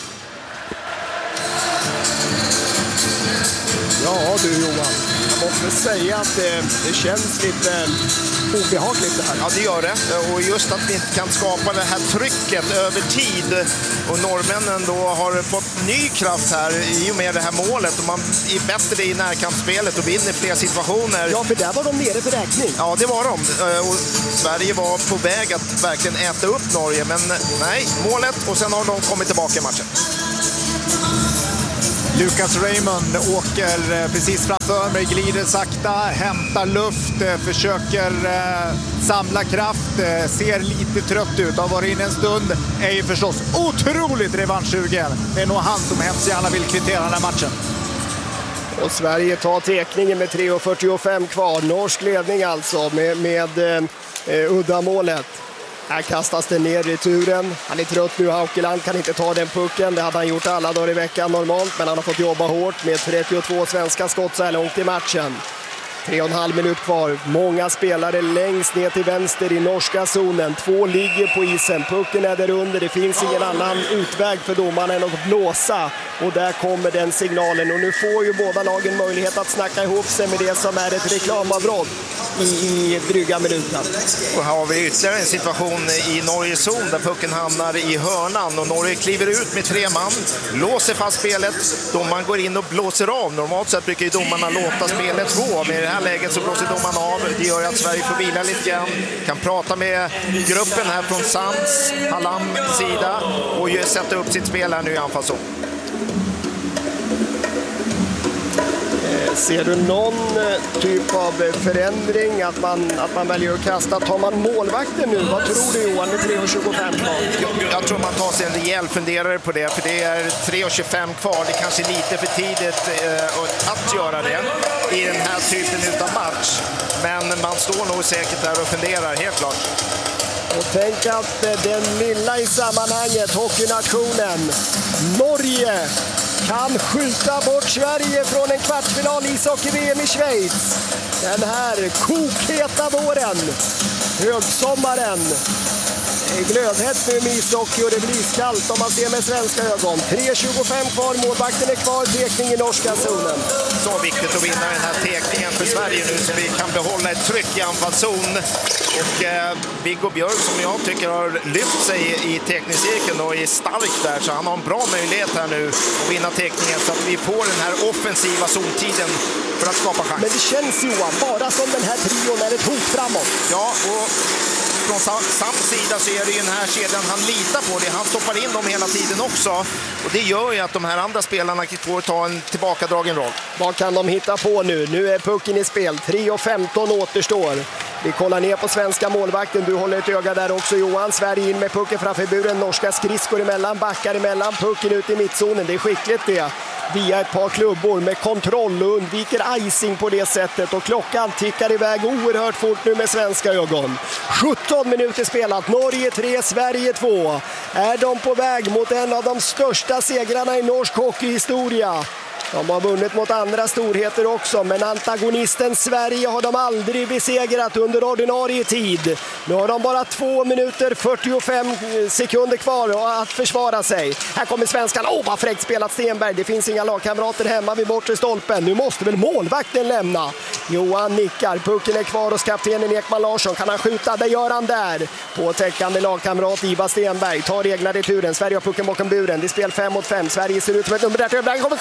Ja du Johan, jag måste säga att det känns lite obehagligt det här. Ja, det gör det. Och just att vi inte kan skapa det här trycket över tid. Och norrmännen då har fått ny kraft här i och med det här målet. Och man är bättre i närkampsspelet och vinner fler situationer. Ja, för där var de nere för räkning. Ja, det var de. Och Sverige var på väg att verkligen äta upp Norge. Men nej, målet och sen har de kommit tillbaka i matchen. Lucas Raymond åker precis framför mig, glider sakta, hämtar luft, försöker samla kraft, ser lite trött ut, har varit inne en stund, är ju förstås otroligt revanschsugen. Det är nog han som hemskt gärna vill kvittera den här matchen. Och Sverige tar tekningen med 3:45 kvar, norsk ledning alltså med uddamålet. Här kastas det ner i returen. Han är trött nu, Haukeland kan inte ta den pucken. Det hade han gjort alla dagar i veckan normalt, men han har fått jobba hårt med 32 svenska skott så här långt i matchen. 3,5 minut kvar. Många spelare längst ner till vänster i norska zonen. 2 ligger på isen. Pucken är där under. Det finns ingen annan utväg för domarna än att blåsa. Och där kommer den signalen. Och nu får ju båda lagen möjlighet att snacka ihop sig med det som är ett reklamavbrott i dryga minuten. Och här har vi ytterligare en situation i Norges zon där pucken hamnar i hörnan. Och Norge kliver ut med 3 man. Låser fast spelet. Domaren går in och blåser av. Normalt sett brukar ju domarna låta spelet gå. Men i det här läget så blåser domaren av. Det gör att Sverige får vila lite grann. Kan prata med gruppen här från Sands, Hallam sida. Och sätta upp sitt spel här nu i anfallszon. Ser du någon typ av förändring att man väljer att kasta? Tar man målvakten nu? Vad tror du Johan med 3:25 kvar? Jag tror man tar sig en rejäl funderare på det, för det är 3:25 kvar. Det är kanske lite för tidigt att göra det i den här typen av match. Men man står nog säkert där och funderar, helt klart. Och tänk att den lilla i sammanhanget, hockeynationen Norge, kan skjuta bort Sverige från en kvartsfinal i ishockey-VM i Schweiz. Den här kokheta våren, högsommaren, är glödhett nu med ishockey och det blir iskallt om man ser med svenska ögon. 3:25 kvar, målvakten är kvar, tekning i norska zonen. Så viktigt att vinna den här tekningen för Sverige nu så vi kan behålla ett tryck i anfallszon. Och Viggo Björk som jag tycker har lyft sig i tekningscirkeln och är stark där, så han har en bra möjlighet här nu att vinna tekningen så att vi får den här offensiva zontiden för att skapa chans. Men det känns Johan, bara som den här trion är ett hot framåt. Ja, och från Sams sida så är det ju den här kedjan han litar på. Han stoppar in dem hela tiden också. Och det gör ju att de här andra spelarna får ta en tillbakadragen roll. Vad kan de hitta på nu? Nu är pucken i spel. 3:15 återstår. Vi kollar ner på svenska målvakten. Du håller ett öga där också Johan. Sverige in med pucken framför buren. Norska skridskor emellan, backar emellan. Pucken ut i mittzonen. Det är skickligt det. Via ett par klubbor med kontroll och undviker icing på det sättet. Och klockan tickar iväg oerhört fort nu med svenska ögon. 17 minuter spelat. Norge 3, Sverige 2. Är de på väg mot en av de största segrarna i norsk hockeyhistoria? De har vunnit mot andra storheter också, men antagonisten Sverige har de aldrig besegrat under ordinarie tid. Nu har de bara 2 minuter 45 sekunder kvar att försvara sig. Här kommer svenskan. Vad fräckt spelat Stenberg. Det finns inga lagkamrater hemma vid bortre stolpen. Nu måste väl målvakten lämna. Johan nickar. Pucken är kvar hos kaptenen Ekman Larsson. Kan han skjuta? Det gör han där. På täckande lagkamrat Ivar Stenberg tar egna returen. Sverige har pucken bakom buren. Det är spel 5 mot 5. Sverige ser ut som ett nummer där. Kommer chansen. Pucken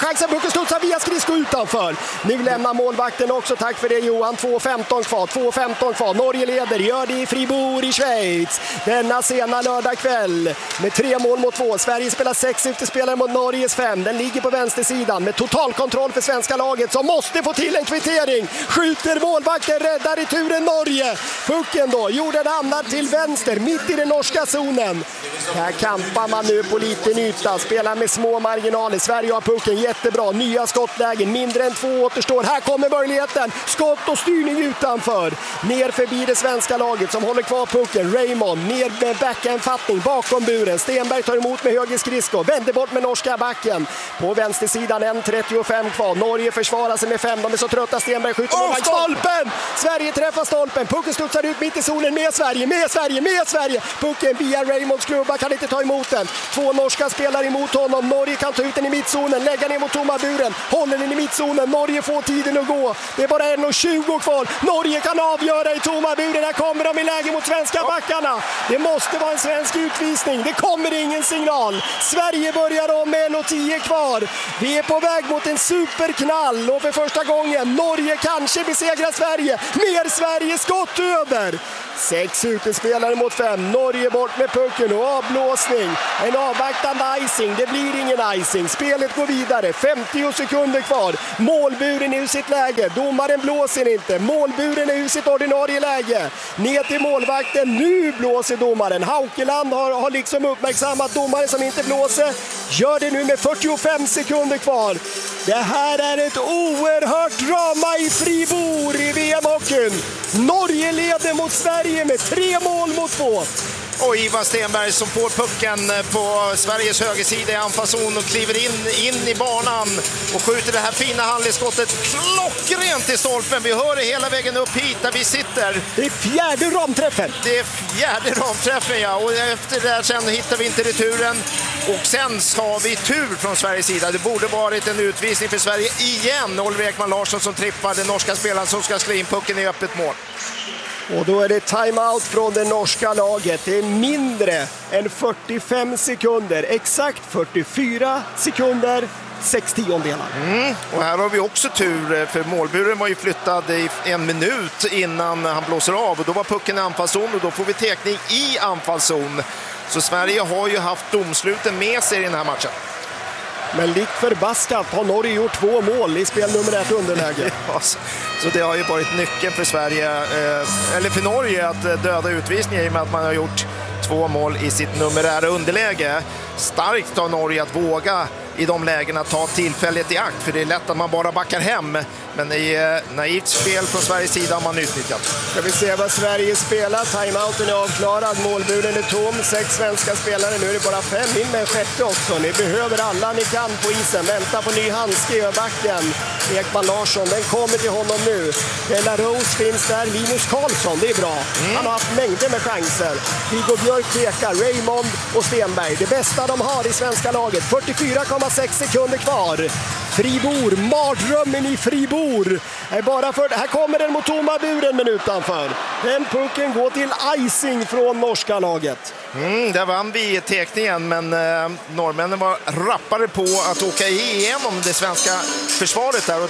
Pucken studsar via skridsko utanför. Nu lämnar målvakten också, tack för det Johan. 2.15 kvar. Norge leder, gör det i Fribourg i Schweiz. Denna sena lördagkväll med 3-2. Sverige spelar 6 utespelare mot Norges 5. Den ligger på vänstersidan med total kontroll för svenska laget som måste få till en kvittering. Skjuter målvakten, räddar i turen Norge. Pucken då, Jordan hamnar till vänster, mitt i den norska zonen. Här kampar man nu på liten yta, spelar med små marginaler. Sverige har pucken jättebra, nya skottlägen, mindre än 2 återstår. Här kommer möjligheten, skott och styrning utanför. Ner förbi det svenska laget som håller kvar pucken. Raymond ner med backhandfattning bakom buren. Stenberg tar emot med höger skridsko, vänder bort med norska backen. På vänstersidan 1.35 kvar. Norge försvarar sig med 5, de är så trötta. Stenberg skjuter mot stolpen. Sverige träffar stolpen, pucken studsar ut mitt i zonen med Sverige. Pucken via Raymonds klubba, kan inte ta emot den. 2 norska spelar emot honom. Norge kan ta ut den i mittzonen, lägga ner mot tomma buren, håller den i mittzonen. Norge får tiden att gå. Det är bara 1.20 kvar. Norge kan avgöra i tomma buren. Här kommer de i läge mot svenska backarna. Det måste vara en svensk utvisning. Det kommer ingen signal. Sverige börjar om med 1.10 kvar. Vi är på väg mot en superknall och för första gången Norge kanske besegrar Sverige. Mer Sverige, skott över. 6 utespelare mot 5. Norge bort med pucken och avblåsning. En avvaktande icing. Det blir ingen icing. Spelet går vidare. 50 sekunder kvar. Målburen är ur sitt läge. Domaren blåser inte. Målburen är ur sitt ordinarie läge. Ner till målvakten. Nu blåser domaren. Haukeland har liksom uppmärksammat domaren som inte blåser. Gör det nu med 45 sekunder kvar. Det här är ett oerhört drama i Fribourg i VM-hockeyn. Norge leder mot Sverige med 3-2. Och Ivar Stenberg som får pucken på Sveriges högersida i anfallszon och kliver in i banan och skjuter det här fina handledsskottet klockrent i stolpen. Vi hör det hela vägen upp hit där vi sitter. Det är fjärde ramträffen. Ja. Och efter det här sen hittar vi inte returen. Och sen har vi tur från Sveriges sida. Det borde varit en utvisning för Sverige igen. Oliver Ekman Larsson som trippar den norska spelaren som ska slå in pucken i öppet mål. Och då är det timeout från det norska laget. Det är mindre än 45 sekunder. Exakt 44 sekunder, 60-delar. Och här har vi också tur, för målburen var ju flyttad i 1 minut innan han blåser av. Och då var pucken i anfallszon och då får vi teknik i anfallszon. Så Sverige har ju haft domsluten med sig i den här matchen. Men likt förbaskat har Norge gjort 2 mål i spel nummer 1 underläge. Ja, så det har ju varit nyckeln för Sverige, eller för Norge, att döda utvisningen i och med att man har gjort 2 mål i sitt numerära underläge. Starkt av Norge att våga i de lägena ta tillfället i akt, för det är lätt att man bara backar hem. Men i naivt spel från Sveriges sida har man utnyttjat. Ska vi se vad Sverige spelar. Timeouten är avklarad, målburen är tom. 6 svenska spelare, nu är det bara 5 in med en sjätte också. Ni behöver alla ni kan på isen. Vänta på ny handske i backen. Ekman Larsson, den kommer till honom nu. Belarus finns där, Linus Karlsson, det är bra. Han har haft mängder med chanser. Viggo Björk pekar, Raymond och Stenberg. Det bästa de har i svenska laget. 44,6 sekunder kvar. Fribourg, mardrömmen i Fribourg. Här kommer den mot tomma buren, men utanför. Den pucken går till icing från norska laget. Där vann vi tekningen, men norrmännen var rappare på att åka igenom det svenska försvaret där och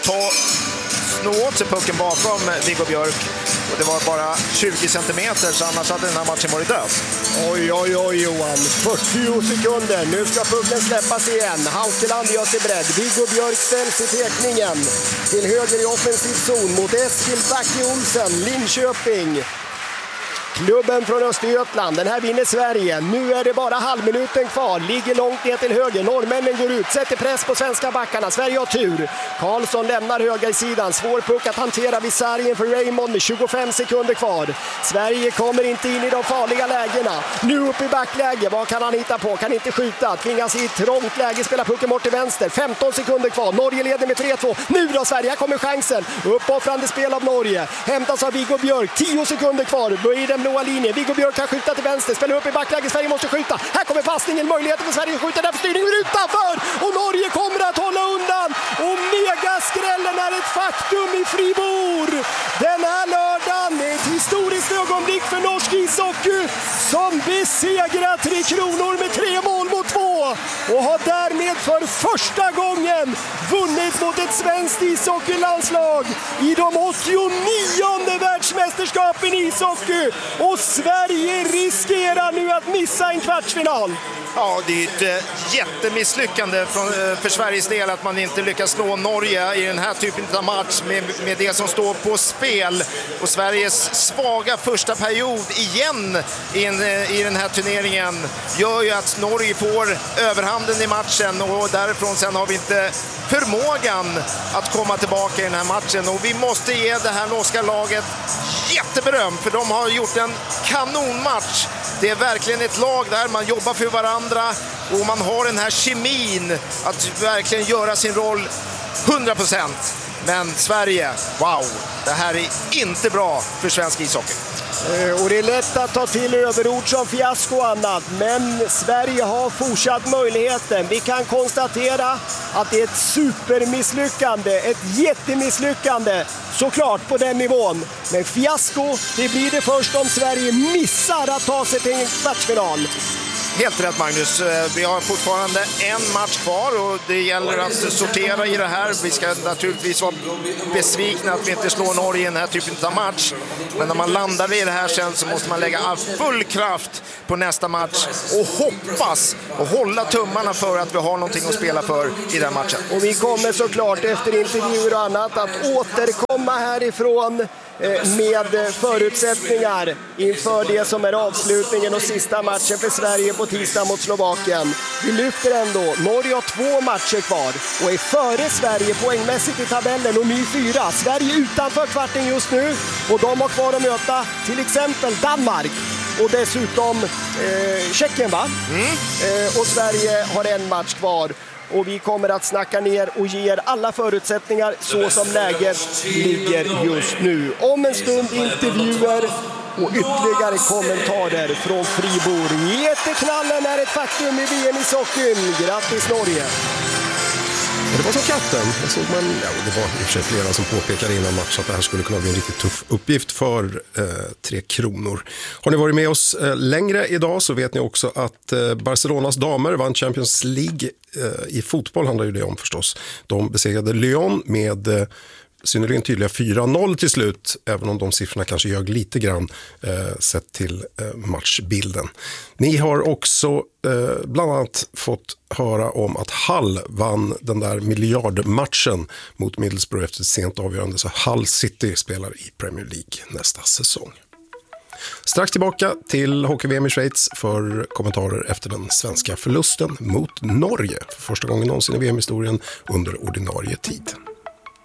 snå åt sig pucken bakom Viggo Björk. Och det var bara 20 centimeter, så annars hade den här matchen varit död. Oj Johan, 40 sekunder. Nu ska pucken släppas igen. Haukeland gör sig beredd. Viggo Björk ställs i tekningen. Till höger i offensiv zon mot Eskil Backe Olsen, Linköping. Klubben från Östergötland, den här vinner Sverige. Nu är det bara halvminuten kvar. Ligger långt ner till höger. Norrmännen går ut, sätter press på svenska backarna. Sverige har tur. Karlsson lämnar högersidan. Svår puck att hantera vid sargen för Raymond med 25 sekunder kvar. Sverige kommer inte in i de farliga lägena. Nu upp i backläge. Vad kan han hitta på? Kan inte skjuta. Tvingas i ett trångt läge. Spelar pucken bort till vänster. 15 sekunder kvar. Norge leder med 3-2. Nu då Sverige. Här kommer chansen. Uppoffrande spel av Norge. Hämtas av Viggo Björk. 10 sekunder kvar. Börjar den blåa linjen. Viggo Björk kan skjuta till vänster. Spelar upp i backläge. Sverige måste skjuta. Här kommer passningen. Möjligheten för Sverige att skjuta. Där styrningen utanför. Och Norge kommer att hålla undan. Och megaskrällen är ett faktum i Fribourg. Den här lördagen är ett historiskt ögonblick för norsk ishockey som besegrar 3 Kronor med 3-2. idag och har därmed för första gången vunnit mot ett svenskt ishockeylandslag i de 89:e världsmästerskapen i ishockey, och Sverige riskerar nu att missa en kvartsfinal. Ja, det är ett jättemisslyckande för Sveriges del att man inte lyckas slå Norge i den här typen av match med det som står på spel. Och Sveriges svaga första period igen i den här turneringen gör ju att Norge får överhanden i matchen, och därifrån sen har vi inte förmågan att komma tillbaka i den här matchen. Och vi måste ge det här norska laget jätteberöm, för de har gjort en kanonmatch. Det är verkligen ett lag där man jobbar för varandra och man har den här kemin att verkligen göra sin roll 100%. Men Sverige, wow, det här är inte bra för svensk ishockey. Och det är lätt att ta till överord som fiasko och annat, men Sverige har fortsatt möjligheten. Vi kan konstatera att det är ett supermisslyckande, ett jättemisslyckande såklart på den nivån. Men fiasko, det blir det först om Sverige missar att ta sig till en kvartsfinal. Helt rätt, Magnus. Vi har fortfarande en match kvar och det gäller att sortera i det här. Vi ska naturligtvis vara besvikna att vi inte slår Norge i den här typen av match. Men när man landar i det här sen så måste man lägga all full kraft på nästa match och hoppas och hålla tummarna för att vi har någonting att spela för i den matchen. Och vi kommer såklart efter intervjuer och annat att återkomma härifrån med förutsättningar inför det som är avslutningen och sista matchen för Sverige på tisdag mot Slovakien. Vi lyfter ändå, Norge har 2 matcher kvar och är före Sverige poängmässigt i tabellen och ny 4. Sverige utanför kvarten just nu och de har kvar att möta till exempel Danmark och dessutom Tjeckien, va? Och Sverige har en match kvar. Och vi kommer att snacka ner och ge er alla förutsättningar så som läget ligger just nu. Om en stund intervjuer och ytterligare kommentarer från Fribourg. Jätteknallen är ett faktum i VM i hockeyn. Grattis Norge! Det var som katten. Det var i och för sig flera som påpekade innan match att det här skulle kunna bli en riktigt tuff uppgift för 3 kronor. Har ni varit med oss längre idag så vet ni också att Barcelonas damer vann Champions League i fotboll, handlar ju det om förstås. De besegrade Lyon med synnerligen tydliga 4-0 till slut, även om de siffrorna kanske ljög lite grann sett till matchbilden. Ni har också bland annat fått höra om att Hull vann den där miljardmatchen mot Middlesbrough efter ett sent avgörande, så Hull City spelar i Premier League nästa säsong. Strax tillbaka till Hockey-VM i Schweiz för kommentarer efter den svenska förlusten mot Norge för första gången någonsin i VM-historien under ordinarie tid.